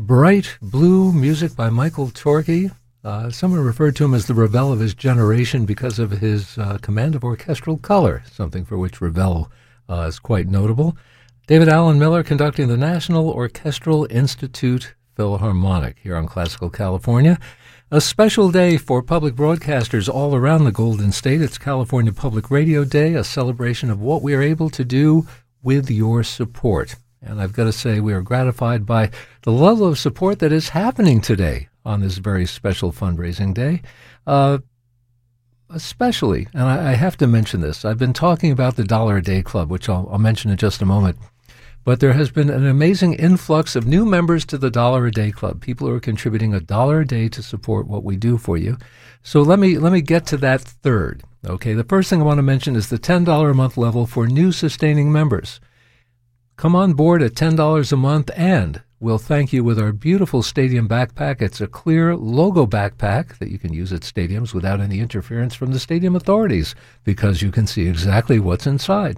Bright blue music by Michael Torke. Someone referred to him as the Ravel of his generation because of his command of orchestral color, something for which Ravel is quite notable. David Allen Miller conducting the National Orchestral Institute Philharmonic here on Classical California. A special day for public broadcasters all around the Golden State. It's California Public Radio Day, a celebration of what we are able to do with your support. And I've got to say, we are gratified by the level of support that is happening today on this very special fundraising day. Especially, and I have to mention this, I've been talking about the Dollar a Day Club, which I'll mention in just a moment. But there has been an amazing influx of new members to the Dollar a Day Club. People who are contributing $1 a day to support what we do for you. So let me get to that third. Okay, the first thing I want to mention is the $10 a month level for new sustaining members. Come on board at $10 a month, and we'll thank you with our beautiful stadium backpack. It's a clear logo backpack that you can use at stadiums without any interference from the stadium authorities, because you can see exactly what's inside.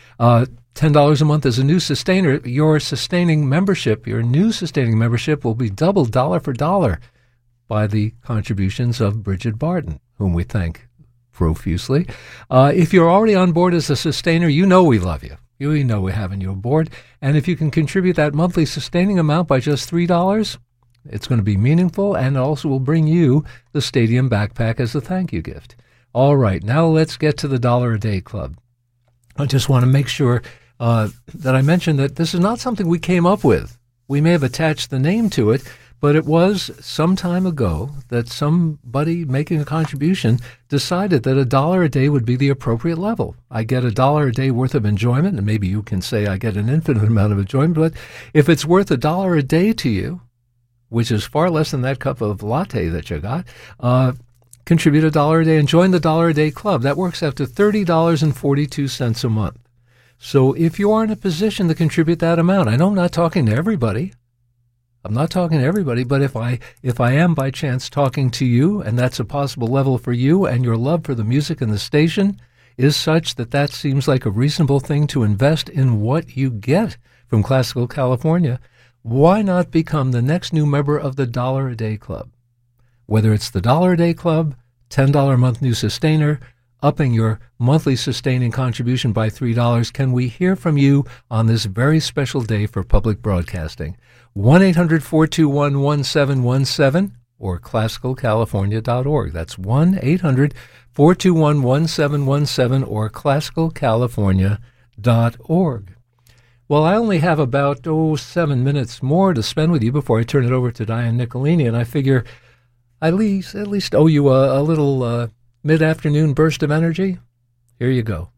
$10 a month as a new sustainer. Your sustaining membership, your new sustaining membership, will be doubled dollar for dollar by the contributions of Bridget Barton, whom we thank profusely. If you're already on board as a sustainer, you know we love you. You know we're having you aboard. And if you can contribute that monthly sustaining amount by just $3, it's going to be meaningful, and also will bring you the stadium backpack as a thank you gift. All right, now let's get to the Dollar a Day Club. I just want to make sure that I mention that this is not something we came up with. We may have attached the name to it, but it was some time ago that somebody making a contribution decided that $1 a day would be the appropriate level. I get $1 a day worth of enjoyment, and maybe you can say I get an infinite amount of enjoyment, but if it's worth $1 a day to you, which is far less than that cup of latte that you got, contribute $1 a day and join the Dollar a Day Club. That works out to $30.42 a month. So if you are in a position to contribute that amount, I know I'm not talking to everybody. But if I am by chance talking to you, and that's a possible level for you, and your love for the music and the station is such that seems like a reasonable thing to invest in what you get from Classical California, why not become the next new member of the Dollar a Day Club? Whether it's the Dollar a Day Club, $10 a month new sustainer, upping your monthly sustaining contribution by $3, can we hear from you on this very special day for public broadcasting? 1-800-421-1717 or classicalcalifornia.org. That's 1-800-421-1717 or classicalcalifornia.org. Well, I only have about 7 minutes more to spend with you before I turn it over to Diane Nicolini, and I figure I at least owe you a little mid-afternoon burst of energy. Here you go.